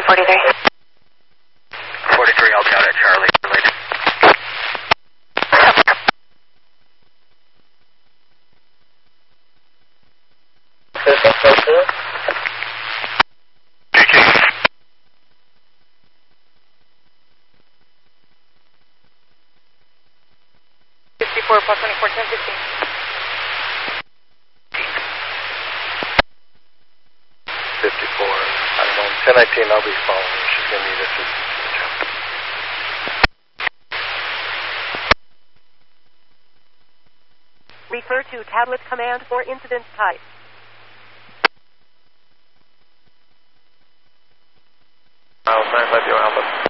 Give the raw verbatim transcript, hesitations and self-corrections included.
forty-three. forty-three, I'll be out at Charlie. Related. fifty-four plus twenty-four, ten fifteen. fifty-four, I don't know, ten nineteen, I'll be following. She's going to need us to jump. Refer to tablet command for incident type. Miles nine five zero Alpha.